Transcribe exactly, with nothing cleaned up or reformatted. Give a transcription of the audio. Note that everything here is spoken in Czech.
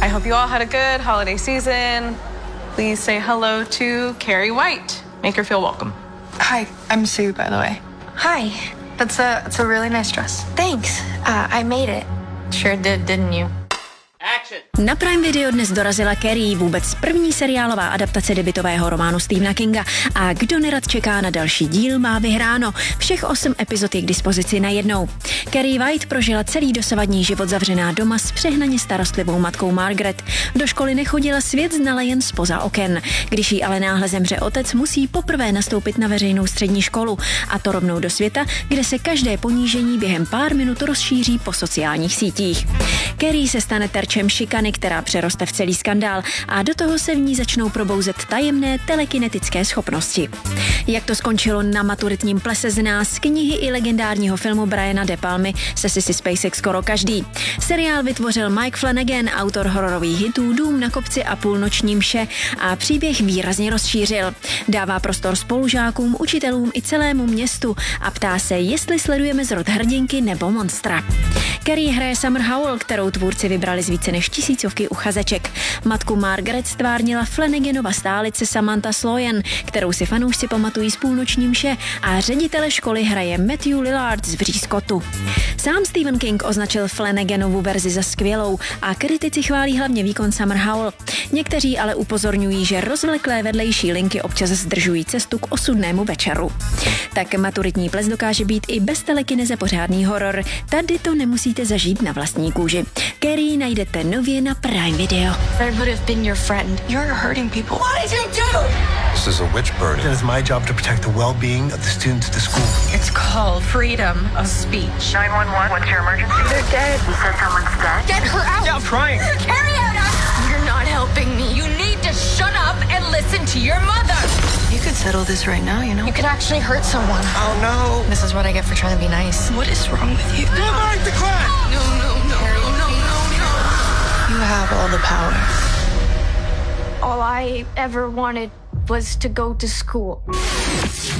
I hope you all had a good holiday season. Please say hello to Carrie White. Make her feel welcome. Hi, I'm Sue, by the way. Hi. That's a, that's a really nice dress. Thanks. Uh, I made it. Sure did, didn't you? Na Prime Video dnes dorazila Carrie, vůbec první seriálová adaptace debutového románu Stephena Kinga a kdo nerad čeká na další díl, má vyhráno. Všech osm epizod je k dispozici najednou. Carrie White prožila celý dosavadní život zavřená doma s přehnaně starostlivou matkou Margaret. Do školy nechodila, svět znala jen zpoza oken. Když jí ale náhle zemře otec, musí poprvé nastoupit na veřejnou střední školu, a to rovnou do světa, kde se každé ponížení během pár minut rozšíří po sociálních sítích. Carrie se stane terčem šikany, která přeroste v celý skandál, a do toho se v ní začnou probouzet tajemné telekinetické schopnosti. Jak to skončilo na maturitním plese, zná z knihy i legendárního filmu Briana De Palmy se Sissy Spacek skoro každý. Seriál vytvořil Mike Flanagan, autor hororových hitů Dům na kopci a Půlnoční mše, a příběh výrazně rozšířil. Dává prostor spolužákům, učitelům i celému městu a ptá se, jestli sledujeme zrod hrdinky nebo monstra. Carrie hraje Summer Howell, kterou tvůrci vybrali z více než tisícovky uchazeček. Matku Margaret stvárnila Flanaganova stálice Samantha Sloyan, kterou si fanoušci pamatují z Půlnoční mše, a ředitele školy hraje Matthew Lillard z Vří Scottu. Sám Stephen King označil Flanaganovu verzi za skvělou a kritici chválí hlavně výkon Summer Howell. Někteří ale upozorňují, že rozvleklé vedlejší linky občas zdržují cestu k osudnému večeru. Tak maturitní ples dokáže být i bez telekineze pořádný horor. Tady to nemusíte zažít na vlastní kůži. Carrie najdete nově na Prime Video. I would have been your friend. You're hurting people. What did you do? This is a witch burning. It is my job to protect the well-being of the students at the school. It's called freedom of speech. nine one one, what's your emergency? They're dead. You said someone's dead? Get her out! Yeah, I'm trying. Carry her out! You're not helping me. You need to shut up and listen to your mother. You could settle this right now, you know? You could actually hurt someone. Oh, no. This is what I get for trying to be nice. What is wrong with you? Go back to class. No, no, no, no, no, no, no. You have all the power. All I ever wanted was to go to school.